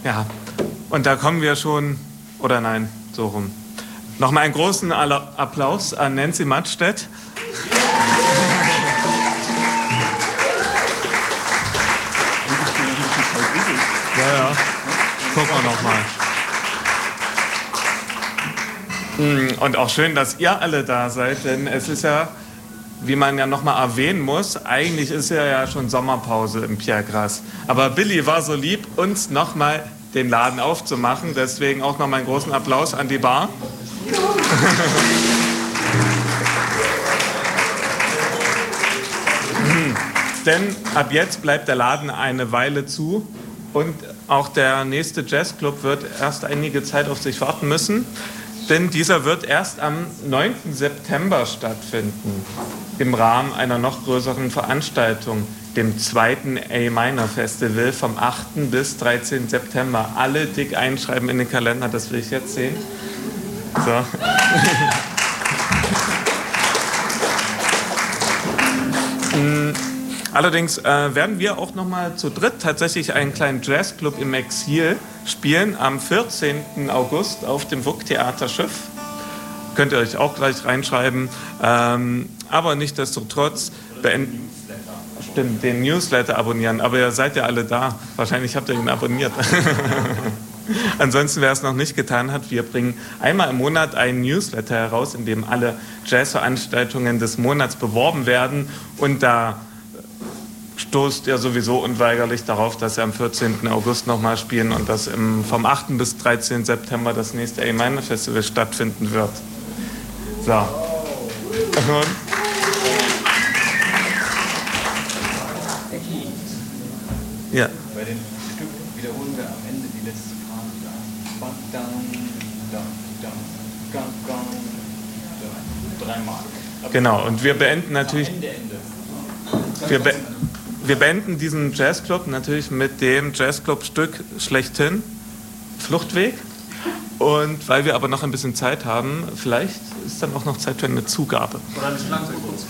Ja, und da kommen wir schon, oder nein, so rum. Nochmal einen großen Applaus an Nancy Mattstedt. Ja, gucken wir nochmal. Und auch schön, dass ihr alle da seid, denn es ist ja, wie man ja nochmal erwähnen muss, eigentlich ist ja schon Sommerpause im Pierre Grasse. Aber Billy war so lieb, uns nochmal den Laden aufzumachen. Deswegen auch nochmal einen großen Applaus an die Bar. Denn ab jetzt bleibt der Laden eine Weile zu. Und auch der nächste Jazzclub wird erst einige Zeit auf sich warten müssen. Denn dieser wird erst am 9. September stattfinden, im Rahmen einer noch größeren Veranstaltung, dem 2. A-Minor Festival vom 8. bis 13. September. Alle dick einschreiben in den Kalender, das will ich jetzt sehen. So. Allerdings werden wir auch nochmal zu dritt tatsächlich einen kleinen Jazzclub im Exil spielen am 14. August auf dem WUK-Theater Schiff. Könnt ihr euch auch gleich reinschreiben. Aber nichtsdestotrotz stimmt, den Newsletter abonnieren. Aber ihr seid ja alle da. Wahrscheinlich habt ihr ihn abonniert. Ansonsten, wer es noch nicht getan hat, wir bringen einmal im Monat einen Newsletter heraus, in dem alle Jazzveranstaltungen des Monats beworben werden. Und da stoßt ihr sowieso unweigerlich darauf, dass wir am 14. August nochmal spielen und dass vom 8. bis 13. September das nächste A-Minor Festival stattfinden wird. So. Und? Ja. Bei dem Stück wiederholen wir am Ende die letzte Frage. Dreimal. Genau, und wir beenden natürlich... Wir beenden diesen Jazzclub natürlich mit dem Jazzclub-Stück schlechthin, Fluchtweg. Und weil wir aber noch ein bisschen Zeit haben, vielleicht ist dann auch noch Zeit für eine Zugabe. Oder ein bisschen langsam kurz.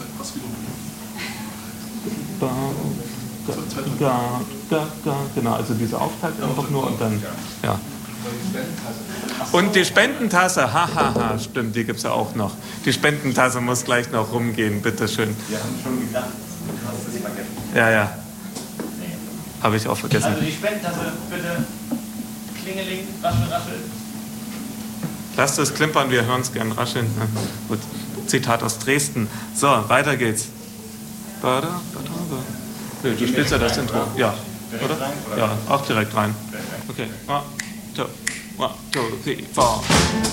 Genau, also diese Auftakt einfach nur und dann, ja. Und die Spendentasse, hahaha, stimmt, die gibt es ja auch noch. Die Spendentasse muss gleich noch rumgehen, bitteschön. Wir haben schon gedacht, du hast es vergessen. Ja. Habe ich auch vergessen. Also die Spendentasse, bitte. Klingeling, raschel, raschel. Lasst es klimpern, wir hören es gern rascheln. Ja, gut. Zitat aus Dresden. So, weiter geht's. Nö, du spielst ja das Intro. Ja, oder? Ja, auch direkt rein. Okay. 1, 2, 3, 4.